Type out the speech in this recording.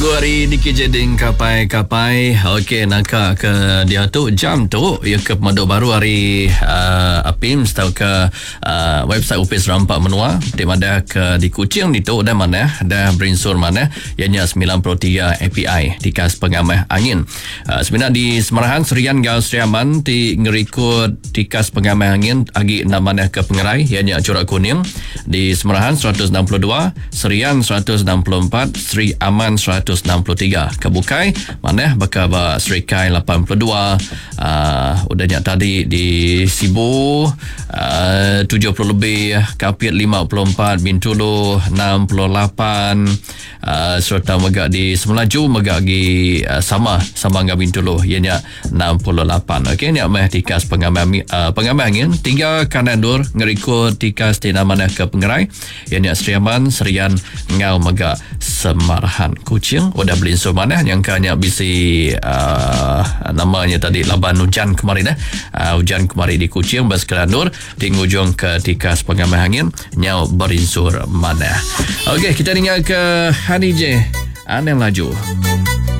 Hari di Kejeding kapai. Okey, nakak ke dia tu jam tu ya ke Pemaduk Baru hari Apim setau ke website Upis Rampak Menua di mana ke di Kuching di tu dan mana dah berinsur mana ianya 93 API di kas pengamah angin. Sebenarnya di Semarahan Serian Gal Seriaman di ngerikut di kas pengamah angin agi namanya ke pengerai ianya Corak Kuning di Semarahan 162, Serian 164, Sri Aman 163, Kebukai mana bakal Serikai 82, udahnya tadi di Sibu 70 lebih, Kapit 54, Bintulu 68, serta megak di Semelaju megak di sama dengan Bintulu ianya 68. Okey, ni amah tikas pengamai angin 3 kanandur ngerikut tikas di namanya ke pengerai ianya Seriaman Serian Ngau megak Semarahan Kuching udah belinsur mana yang kanya bisi namanya tadi laban hujan kemarin hujan kemarin di Kuching bas kelandur di ngujung ke tikas pengamai angin nyau berinsur mana. Okey, kita dengar ke Hani J Aneh Laju.